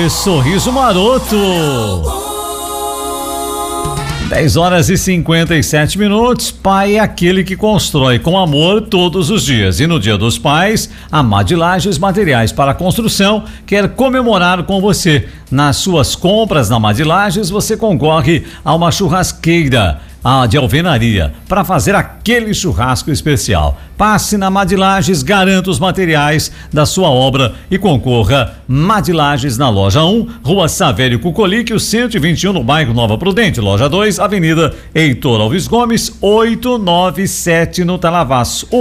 Sorriso Maroto. 10h57. Pai é aquele que constrói com amor todos os dias. E no Dia dos Pais, a Madilages Materiais para Construção quer comemorar com você. Nas suas compras na Madilages, você concorre a uma churrasqueira de alvenaria para fazer aquele churrasco especial. Passe na Madilages, garanta os materiais da sua obra e concorra. Madilages na loja 1, Rua Savério Cucolique, 121, no bairro Nova Prudente. Loja 2, Avenida Heitor Alves Gomes, 897, no Talavaço.